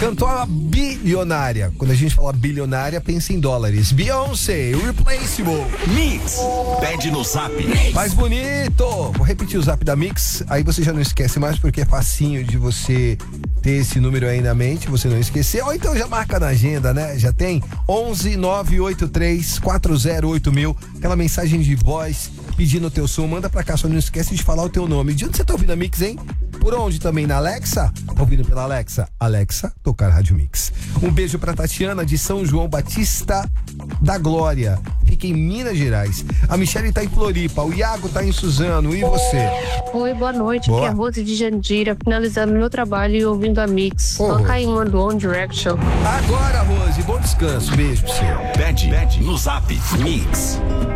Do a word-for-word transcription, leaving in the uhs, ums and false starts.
Cantora bilionária. Quando a gente fala bilionária, pensa em dólares. Beyoncé, Irreplaceable. Mix, pede no zap. Mais bonito. Vou repetir o zap da Mix, aí você já não esquece mais, porque é facinho de você ter esse número aí na mente, você não esquecer. Ou então já marca na agenda, né? Já tem onze nove oito três quatro zero oito mil. Aquela mensagem de voz pedindo o teu som. Manda pra cá, só não esquece de falar o teu nome. De onde você tá ouvindo a Mix, hein? Por onde também? Na Alexa? Tá ouvindo pela Alexa? Alexa, tocar Rádio Mix. Um beijo pra Tatiana de São João Batista da Glória. Fica em Minas Gerais. A Michele tá em Floripa. O Iago tá em Suzano. E você? Oi, boa noite. Boa. Aqui é a Rose de Jandira, finalizando meu trabalho e ouvindo a Mix. Ô, Toca Rose. aí uma do One Direction. Agora, Rose. Bom descanso. Beijo pra você. Pede, pede no zap. Mix.